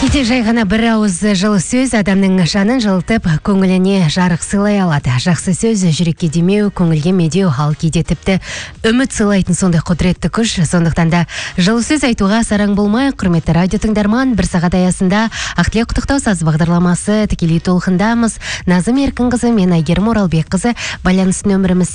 Кейде жай ғана бір ауыз жылы сөз адамның жанын жылытып, көңіліне жарық сыйлай алады. Жақсы сөз жүрекке демеу, көңілге медеу, ал кейде тіпті үміт сыйлайтын сондай құдіретті күш. Сондықтан да жылы сөз айтуға сараң болмай, құрметті радио тыңдарман, бір сағат аясында Ақтілек құттықтау саз бағдарламасы тікелей толқындамыз. Назым Еркінқызы, мен Айгерім Оралбекқызы. Байланыс нөміріміз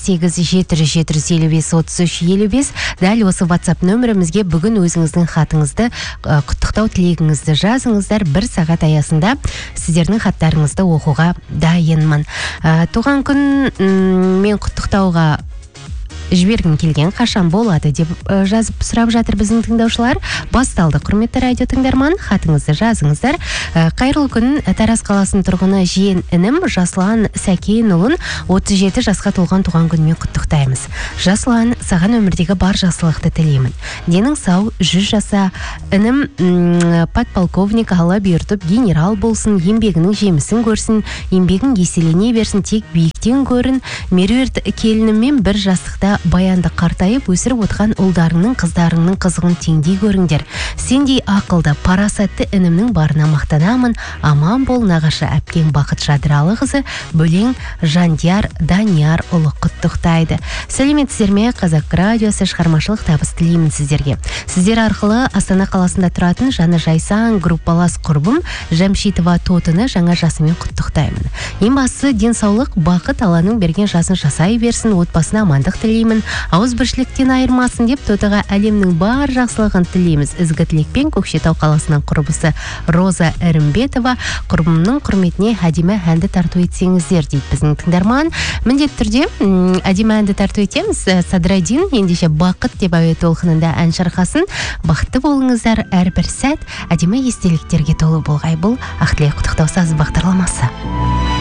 8-7-753-55. Дәл осы WhatsApp нөмірімізге бүгін өзіңіздің хатыңызды, құттықтау тілегіңізді жазыңыздар. Бір сағат аясында сіздердің хаттарыңызды оқуға дайынмын. Туған күн мен құттықтауға жібергім келген, қашан болады деп жазып сұрап жатыр біздің тыңдаушылар. Басталды, құрметті радио тыңдарман, хатыңызды жазыңыздар. Қайырлы күн, Тараз қаласының тұрғыны жиен інім Жаслан Сәкенұлын 37 жасқа толған туған күнмен құттықтаймыз. Жаслан, саған өмірдегі бар жақсылықты тілеймін. Денің сау, 100 жаса. Інім подполковник, Алла бұйыртып генерал болсын, еңбегінің жемісін көрсін, еңбегің еселене берсін, тек биіктен көрін. Меруерт келініммен бір жастықта баянды қартайып өсіріп отқан ұлдарыңның, қыздарыңның қызығын теңдей көріңдер. Сендей ақылды, парасатты інімнің барына мақтанамын. Аман бол, нағашы әпкең Бақыт Жадыралы қызы бөлең Жандияр Данияр ұлы құттықтайды. Сәлеметсіздер ме? Қазақ радиосы, шығармашылық табыс тілеймін сіздерге. Сіздер арқылы Астана қаласында тұратын жаны жайсаң группалас құрбым Жамшитова Тотыны жаңа жасымен құттықтаймын. Ең бастысы денсаулық, бақыт, Алланың берген жасын жасай берсін, отбасына амандық тілеймін. Ауызбіршіліктен айырмасын деп Тотыға әлемнің бар жақсылығын тілейміз. Ізгі тілекпен Көкшетау қаласының құрбысы Роза Әрімбетова. Құрбымның құрметіне әдемі әнді тарту етсеңіздер дейді біздің тыңдарман. Міндетті түрде әдемі әнді тарту етеміз. Садрадин ендеше бақыт деп әуе толқынында ән шырқасын. Бақытты болыңыздар, әрбір сәт әдемі естеліктерге толы болғай. Бұл Ақтілек құттықтау саз бағдарламасы.